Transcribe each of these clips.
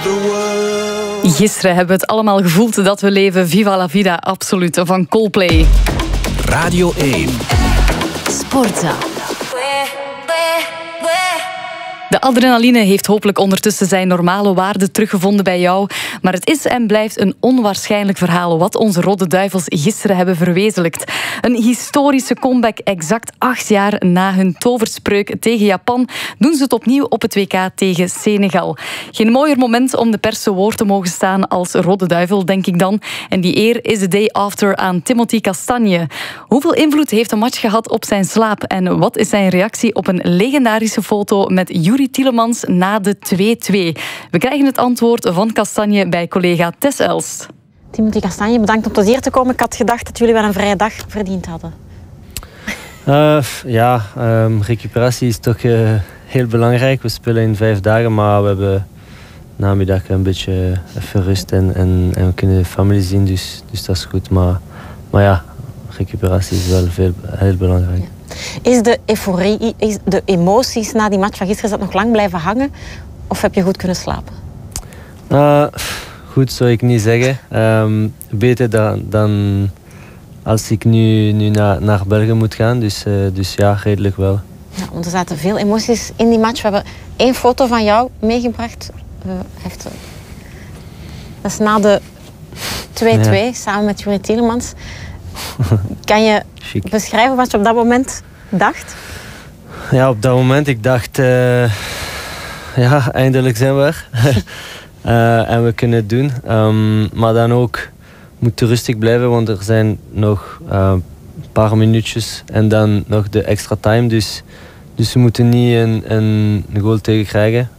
Gisteren hebben we het allemaal gevoeld dat we leven. Viva la vida, absoluut, van Coldplay. Radio 1. Sportza. De adrenaline heeft hopelijk ondertussen zijn normale waarde teruggevonden bij jou. Maar het is en blijft een onwaarschijnlijk verhaal wat onze Rode Duivels gisteren hebben verwezenlijkt. Een historische comeback exact 8 jaar na hun toverspreuk tegen Japan doen ze het opnieuw op het WK tegen Senegal. Geen mooier moment om de pers te woord te mogen staan als Rode Duivel, denk ik dan. En die eer is de day after aan Timothy Castagne. Hoeveel invloed heeft de match gehad op zijn slaap? En wat is zijn reactie op een legendarische foto met Yuri Tielemans na de 2-2? We krijgen het antwoord van Castagne bij collega Tess Elst. Timothy Castagne, bedankt om tot hier te komen. Ik had gedacht dat jullie wel een vrije dag verdiend hadden. Recuperatie is toch heel belangrijk. We spelen in 5 dagen, maar we hebben namiddag een beetje even rust en we kunnen de familie zien, dus dat is goed. Maar ja, recuperatie is wel heel belangrijk. Ja. Is de euforie, de emoties na die match van gisteren, is dat nog lang blijven hangen? Of heb je goed kunnen slapen? Goed zou ik niet zeggen. Beter dan als ik nu naar België moet gaan. Dus ja, redelijk wel. Ja, want er zaten veel emoties in die match. We hebben 1 foto van jou meegebracht. Dat is na de 2-2, samen met Yuri Tielemans. Kan je beschrijven wat je op dat moment dacht? Ja, op dat moment ik dacht... eindelijk zijn we er. En we kunnen het doen. Maar dan ook moeten rustig blijven, want er zijn nog een paar minuutjes en dan nog de extra time. Dus we moeten niet een goal tegen krijgen.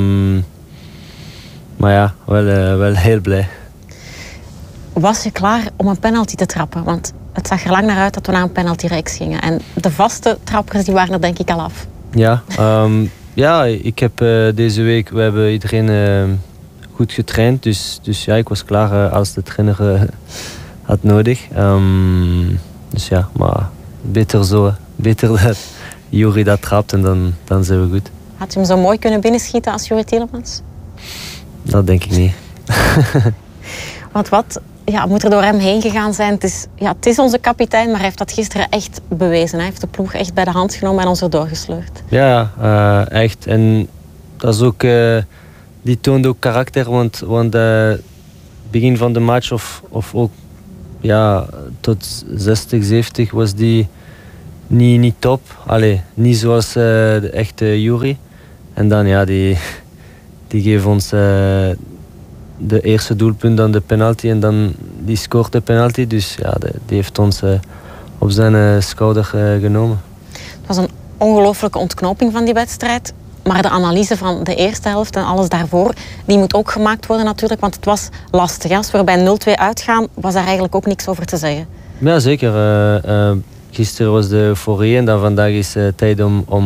Maar ja, wel heel blij. Was je klaar om een penalty te trappen? Want het zag er lang naar uit dat we naar een penaltyreeks gingen. En de vaste trappers die waren er denk ik al af. Ja, ik heb deze week... We hebben iedereen goed getraind. Dus ja, ik was klaar als de trainer had nodig. Dus ja, maar beter zo. Beter dat Yuri dat trapt en dan zijn we goed. Had je hem zo mooi kunnen binnenschieten als Yuri Tielemans? Dat denk ik niet. Want wat moet er door hem heen gegaan zijn? Het is onze kapitein, maar hij heeft dat gisteren echt bewezen. Hij heeft de ploeg echt bij de hand genomen en ons erdoor gesleurd. Ja, echt. En dat is ook... die toont ook karakter, want begin van de match of ook tot 60, 70 was die niet top. Allee, niet zoals de echte Yuri. En dan die geeft ons de eerste doelpunt, dan de penalty en dan die scoort de penalty. Dus ja, die heeft ons op zijn schouder genomen. Het was een ongelooflijke ontknoping van die wedstrijd. Maar de analyse van de eerste helft en alles daarvoor, die moet ook gemaakt worden natuurlijk, want het was lastig. Als we er bij 0-2 uitgaan, was daar eigenlijk ook niks over te zeggen. Ja, zeker. Gisteren was de euforie en dan vandaag is tijd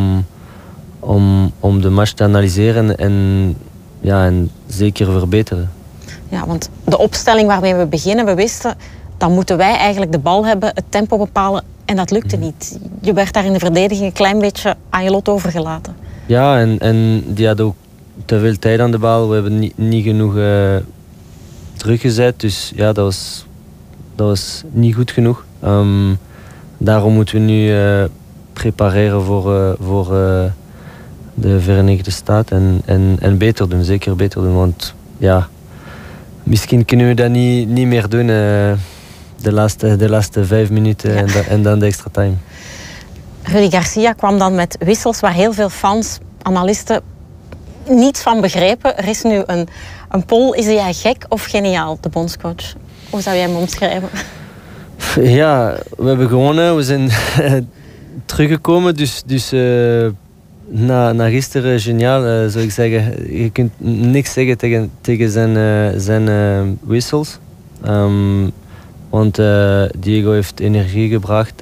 om de match te analyseren en zeker verbeteren. Ja, want de opstelling waarmee we beginnen, we wisten, dan moeten wij eigenlijk de bal hebben, het tempo bepalen en dat lukte niet. Je werd daar in de verdediging een klein beetje aan je lot overgelaten. Ja, en die had ook te veel tijd aan de bal. We hebben niet genoeg teruggezet. Dus ja, dat was niet goed genoeg. Daarom moeten we nu prepareren voor de Verenigde Staten. En beter doen, zeker beter doen. Want ja, misschien kunnen we dat niet meer doen de laatste 5 minuten en dan de extra time. Rudy Garcia kwam dan met wissels waar heel veel fans, analisten niets van begrepen. Er is nu een poll. Is hij gek of geniaal, de bondscoach? Hoe zou jij hem omschrijven? Ja, we hebben gewonnen. We zijn teruggekomen. Dus na gisteren geniaal, zou ik zeggen. Je kunt niks zeggen tegen zijn wissels. Want Diego heeft energie gebracht.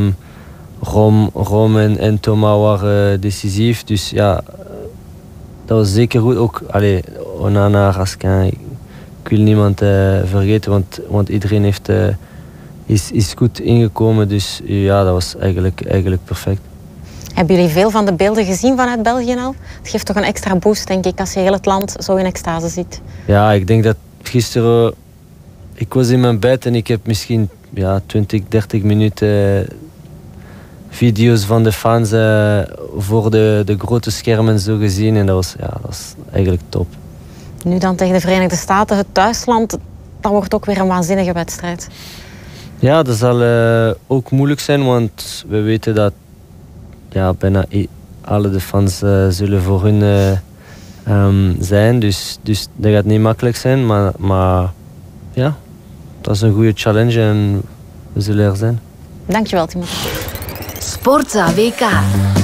Rom en Thomas waren decisief. Dus ja, dat was zeker goed. Ook Onana, Raskin. Ik wil niemand vergeten, want iedereen is goed ingekomen. Dus ja, dat was eigenlijk perfect. Hebben jullie veel van de beelden gezien vanuit België al? Het geeft toch een extra boost, denk ik, als je heel het land zo in extase ziet. Ja, ik denk dat gisteren... Ik was in mijn bed en ik heb misschien 20, 30 minuten video's van de fans voor de grote schermen zo gezien. En dat was eigenlijk top. Nu dan tegen de Verenigde Staten, het thuisland, dat wordt ook weer een waanzinnige wedstrijd. Ja, dat zal ook moeilijk zijn, want we weten dat bijna alle de fans zullen voor hun zijn. Dus dat gaat niet makkelijk zijn, maar ja, dat is een goede challenge en we zullen er zijn. Dankjewel, Timothy. Sportza WK.